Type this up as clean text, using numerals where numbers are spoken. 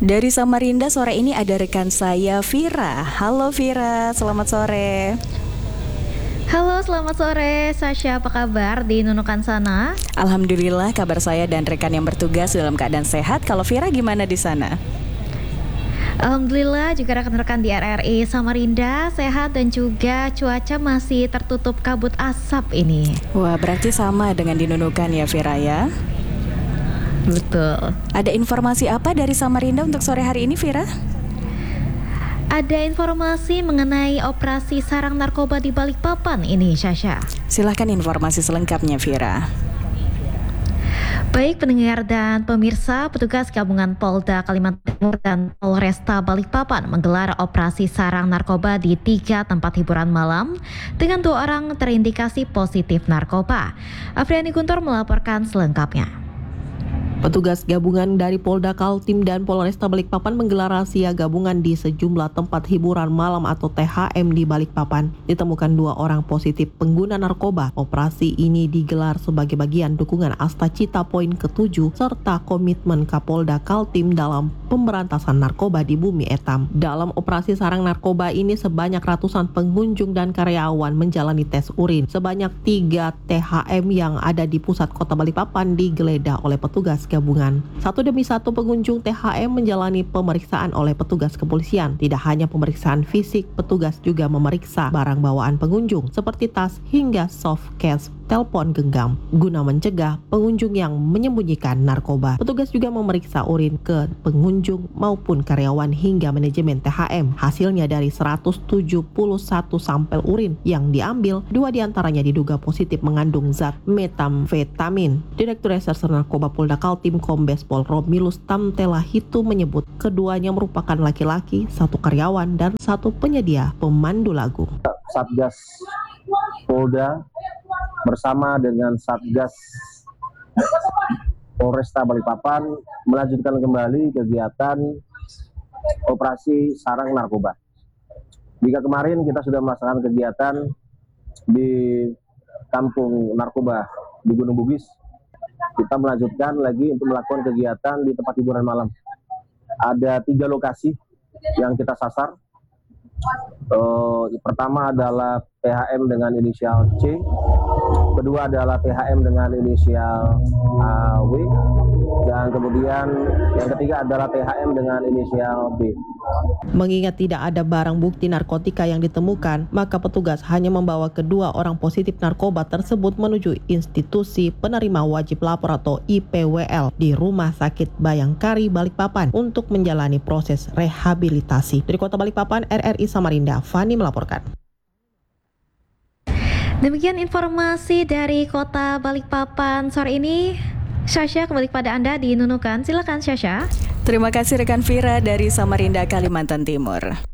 Dari Samarinda sore ini ada rekan saya Vira. Halo Vira, selamat sore. Halo, selamat sore. Sasha, apa kabar di Nunukan sana? Alhamdulillah kabar saya dan rekan yang bertugas dalam keadaan sehat. Kalau Vira gimana di sana? Alhamdulillah juga rekan-rekan di RRI Samarinda sehat dan juga cuaca masih tertutup kabut asap ini. Wah, berarti sama dengan di Nunukan ya Vira ya? Betul. Ada informasi apa dari Samarinda untuk sore hari ini Vira? Ada informasi mengenai operasi sarang narkoba di Balikpapan ini, Sasha. Silahkan informasi selengkapnya Vira. Baik pendengar dan pemirsa, petugas gabungan Polda Kalimantan Timur dan Polresta Balikpapan menggelar operasi sarang narkoba di 3 tempat hiburan malam dengan 2 orang terindikasi positif narkoba. Afriani Guntur melaporkan selengkapnya. Petugas gabungan dari Polda Kaltim dan Polresta Balikpapan menggelar razia gabungan di sejumlah tempat hiburan malam atau THM di Balikpapan. Ditemukan 2 orang positif pengguna narkoba. Operasi ini digelar sebagai bagian dukungan Asta Cita Poin ke-7 serta komitmen Kapolda Kaltim dalam pemberantasan narkoba di Bumi Etam. Dalam operasi sarang narkoba ini sebanyak ratusan pengunjung dan karyawan menjalani tes urin. Sebanyak 3 THM yang ada di pusat kota Balikpapan digeledah oleh petugas gabungan. Satu demi satu pengunjung THM menjalani pemeriksaan oleh petugas kepolisian. Tidak hanya pemeriksaan fisik, petugas juga memeriksa barang bawaan pengunjung seperti tas hingga soft case telepon genggam guna mencegah pengunjung yang menyembunyikan narkoba. Petugas juga memeriksa urin ke pengunjung maupun karyawan hingga manajemen THM. Hasilnya dari 171 sampel urin yang diambil, 2 diantaranya diduga positif mengandung zat metamfetamin. Direktur Reserse Narkoba Polda Kaltim Kombes Pol Romilus Tamtela Hitu menyebut keduanya merupakan laki-laki, 1 karyawan dan 1 penyedia pemandu lagu. Satgas Polda bersama dengan Satgas Polresta Balikpapan melanjutkan kembali kegiatan operasi sarang narkoba. Jika kemarin kita sudah melaksanakan kegiatan di kampung narkoba di Gunung Bugis, kita melanjutkan lagi untuk melakukan kegiatan di tempat hiburan malam. Ada 3 lokasi yang kita sasar. Pertama adalah THM dengan inisial C, kedua adalah THM dengan inisial W, dan kemudian yang ketiga adalah THM dengan inisial B. Mengingat tidak ada barang bukti narkotika yang ditemukan, maka petugas hanya membawa kedua orang positif narkoba tersebut menuju institusi penerima wajib lapor atau IPWL di Rumah Sakit Bayangkari Balikpapan untuk menjalani proses rehabilitasi. Dari Kota Balikpapan, RRI Samarinda, Fani melaporkan. Demikian informasi dari Kota Balikpapan sore ini. Sasha, kembali kepada Anda di Nunukan. Silakan Sasha. Terima kasih rekan Vira dari Samarinda, Kalimantan Timur.